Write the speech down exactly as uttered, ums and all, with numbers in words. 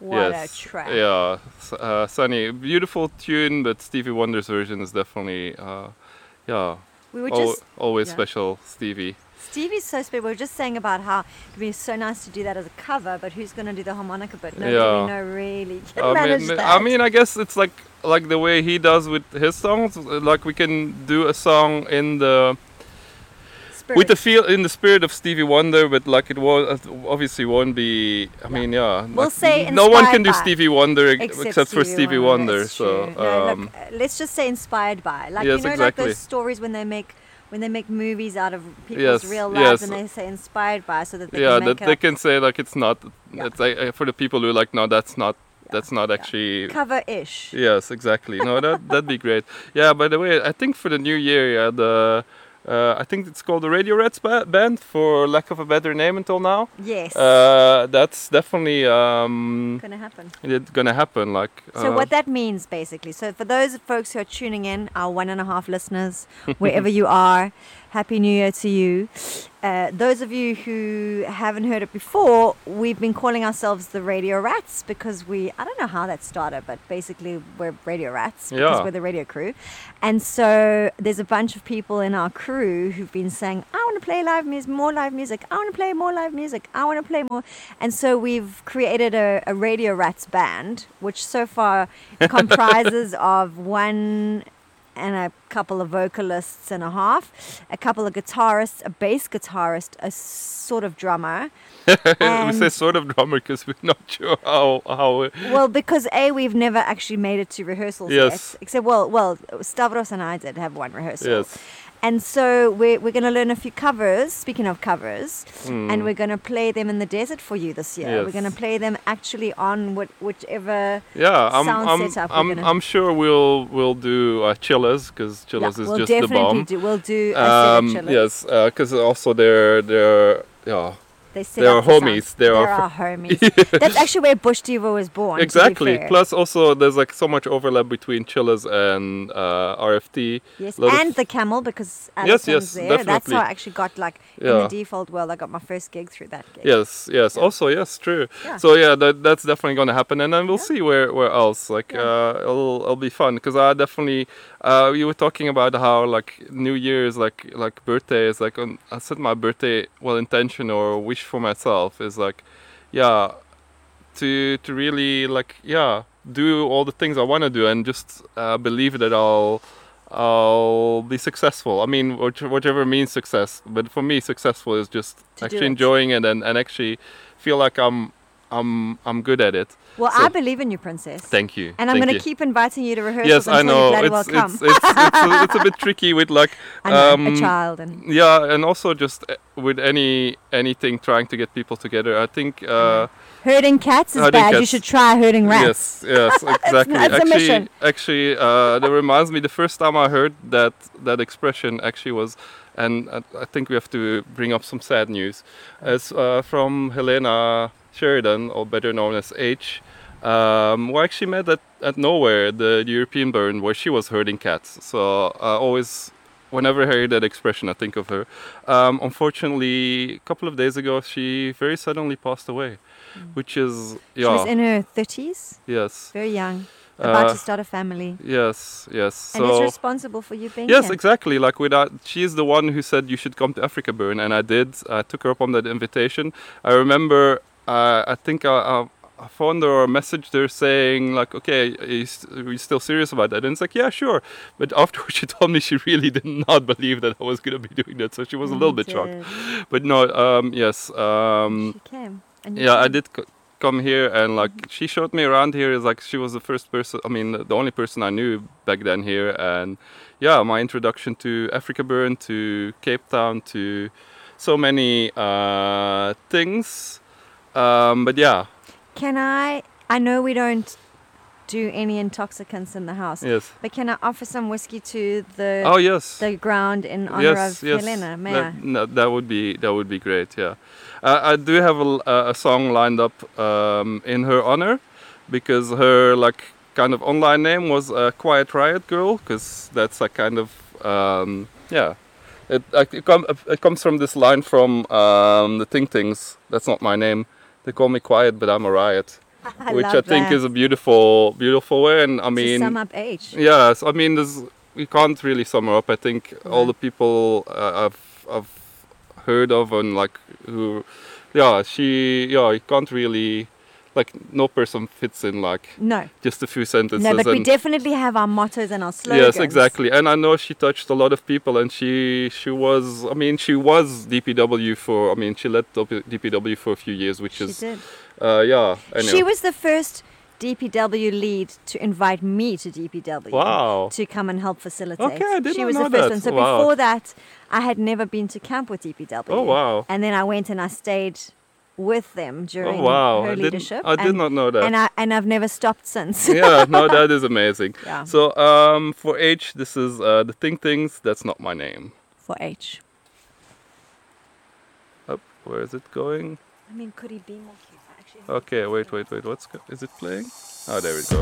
What yes. a track. Yeah. S- Uh, Sunny, beautiful tune, but Stevie Wonder's version is definitely, uh, yeah, We were al- just always yeah. special, Stevie. Stevie's so special. We were just saying about how it'd be so nice to do that as a cover, but who's going to do the harmonica bit? Nobody Yeah. we know really can I manage mean, that. I mean, I guess it's like like the way he does with his songs. Like we can do a song in the Spirit. with the feel in the spirit of Stevie Wonder, but like it was obviously won't be. I mean, yeah. We'll like, say no one inspired can do by. Stevie Wonder ex- Except, except, for Stevie Wonder. That's So true. no, um, look, uh, let's just say inspired by. Like Yes, you know, like exactly. those stories when they make when they make movies out of people's Yes, real lives, yes. and they say inspired by, so that they yeah, can that make they it can say like it's not. Yeah. It's like, uh, for the people who are like, no, that's not. That's not actually. cover-ish. Yes, exactly. No, that that'd be great. Yeah. By the way, I think for the new year, yeah, the uh, I think it's called the Radio Rats ba- Band, for lack of a better name until now. Yes, Uh, that's definitely um, gonna happen. it's gonna happen. Like. So uh, what that means basically, so for those folks who are tuning in, our one and a half listeners, wherever you are, Happy New Year to you. Uh, those of you who haven't heard it before, we've been calling ourselves the Radio Rats because we, I don't know how that started, but basically we're Radio Rats because Yeah. we're the radio crew. And so there's a bunch of people in our crew who've been saying, I want to play live music, more live music, I want to play more live music, I want to play more. And so we've created a, a Radio Rats band, which so far comprises of one and a couple of vocalists and a half, a couple of guitarists, a bass guitarist, a sort of drummer. we and- say sort of drummer because we're not sure how how. Well, because A, we've never actually made it to rehearsals Yes. yet. Except, well, well, Stavros and I did have one rehearsal. Yes. And so we're, we're going to learn a few covers, speaking of covers, Hmm. and we're going to play them in the desert for you this year. We're Yes. going to play them actually on what, whichever... Yeah, I'm sound I'm setup we're I'm, gonna- I'm sure we'll we'll do uh, Chillers because Chillers Yeah, is we'll just the definitely bomb. do. We'll do a Um, set of yes, because also they're they're yeah They set They up are the sound. homies. They They're are our homies. That's actually where Bush Diva was born. to be exactly. fair. Plus also there's like so much overlap between Chillers and uh, R F T. Yes, lot of- and the camel because Yes, Alison's yes, there. That's definitely. how I actually got like in Yeah. the default world. I got my first gig through that gig. Yes, yes. Yeah. Also, yes, true. Yeah. So yeah, that that's definitely going to happen, and then we'll Yeah. see where where else. Like, Yeah. uh, it'll it'll be fun because I definitely. Uh, you were talking about how like New Year's, like like birthday is like on. I said my birthday, well, intention or wish for myself is like, yeah, to to really like yeah do all the things I want to do and just uh, believe that I'll. I'll be successful. I mean, which, whichever means success. But for me, successful is just To do actually it. enjoying it and, and actually feel like I'm I'm I'm good at it. Well, So- I believe in you, Princess. Thank you. and I'm Thank going you. to keep inviting you to rehearsals Yes, until I know. you bloody It's well it's, come. it's it's a, it's a bit tricky with like I know, um, a child and yeah, and also just uh, with any anything trying to get people together. I think. Uh, herding cats is Herding bad. You cats. should try herding rats. Yes, yes, exactly. that's a actually, mission. actually, uh, that reminds me. The first time I heard that that expression actually was, and I, I think we have to bring up some sad news. It's uh, from Helena Sheridan, or better known as H. Um, who I actually met at, at Nowhere, the European Burn, where she was herding cats. So I always, whenever I hear that expression, I think of her. Um, unfortunately, a couple of days ago, she very suddenly passed away, which is yeah. She was in her thirties, Yes. very young, about Uh, to start a family. Yes. Yes. And is So. responsible for you being Yes, here. exactly. Like without, she's the one who said you should come to Africa Burn, and I did. I took her up on that invitation. I remember. Uh, I think I, I, I phoned her or messaged her saying like, "Okay, are you, st- are you still serious about that?" And it's like, "Yeah, sure." But afterwards, she told me she really did not believe that I was going to be doing that, so she was a little bit shocked. Did. But no, um, yes. Um, She came. And you Yeah, I came. did c- come here, and like she showed me around here. Is like she was the first person. I mean, the only person I knew back then here, and yeah, my introduction to Africa Burn, to Cape Town, to so many uh, things. Um, but yeah, Can I? I know we don't do any intoxicants in the house, yes. but can I offer some whiskey to the Oh yes. the ground in honor yes, of yes. Helena? May that, I? no, that would be that would be great. Yeah, uh, I do have a, l- a- a song lined up um, in her honor, because her like kind of online name was uh, Quiet Riot Girl, because that's a kind of um, yeah. It like, it, com- it comes from this line from um, the Ting Tings. That's not my name. They call me Quiet, but I'm a riot. I which love I think that. is a beautiful, beautiful way. And I To mean, sum up H. yes, I mean, there's we can't really sum her up. I think all Right. the people uh, I've I've heard of and like who, yeah, she, yeah, you can't really, like, no person fits in like No. just a few sentences. No, but we and definitely have our mottos and our slogans. yes, exactly. And I know she touched a lot of people, and she she was, I mean, she was D P W for, I mean, she led D P W for a few years, which She is, did. uh, yeah. Anyway. She was the first D P W lead to invite me to D P W. Wow. To come and help facilitate. Okay, I did She not was know the first that. one. So Wow. before that, I had never been to camp with D P W. Oh, wow. And then I went and I stayed with them during Oh, wow. her I didn't- leadership. I did and, not know that. And I and I've never stopped since. Yeah, no, that is amazing. Yeah. So um, for H, this is uh, the Think Things. That's not my name. For H. Up, where is it going? I mean, could he be more cute? Actually, Okay, wait, wait, wait. What's go- is it playing? Oh, there we go.